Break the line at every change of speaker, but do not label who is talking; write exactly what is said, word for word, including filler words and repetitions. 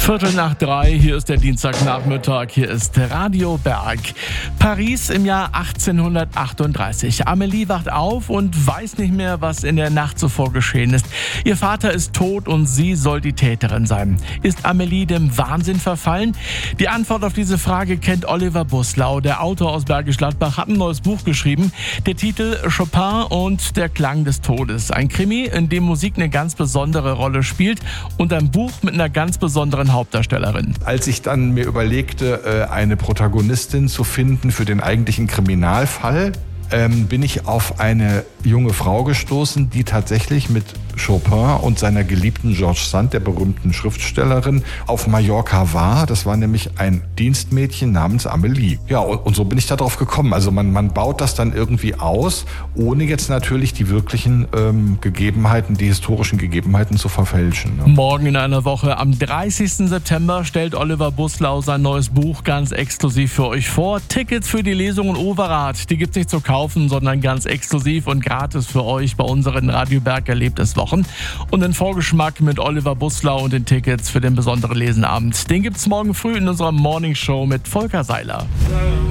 Viertel nach drei, hier ist der Dienstagnachmittag, hier ist Radio Berg. Paris im Jahr achtzehnhundertachtunddreißig. Amélie wacht auf und weiß nicht mehr, was in der Nacht zuvor geschehen ist. Ihr Vater ist tot und sie soll die Täterin sein. Ist Amélie dem Wahnsinn verfallen? Die Antwort auf diese Frage kennt Oliver Buslau. Der Autor aus Bergisch Gladbach hat ein neues Buch geschrieben. Der Titel Chopin und der Klang des Todes. Ein Krimi, in dem Musik eine ganz besondere Rolle spielt und ein Buch mit einer ganz besonderen Hauptdarstellerin.
Als ich dann mir überlegte, eine Protagonistin zu finden für den eigentlichen Kriminalfall, ähm, bin ich auf eine junge Frau gestoßen, die tatsächlich mit Chopin und seiner geliebten George Sand, der berühmten Schriftstellerin, auf Mallorca war. Das war nämlich ein Dienstmädchen namens Amélie. Ja, und, und so bin ich da drauf gekommen. Also man, man baut das dann irgendwie aus, ohne jetzt natürlich die wirklichen ähm, Gegebenheiten, die historischen Gegebenheiten zu verfälschen. Ne?
Morgen in einer Woche, am dreißigsten September, stellt Oliver Buslau sein neues Buch ganz exklusiv für euch vor. Tickets für die Lesung in Overath, die gibt's nicht zu kaufen, sondern ganz exklusiv und gratis für euch bei unseren Radio Berg Erlebtes Wochen. Und den Vorgeschmack mit Oliver Buslau und den Tickets für den besonderen Lesenabend, den gibt's morgen früh in unserer Morning Show mit Volker Seiler.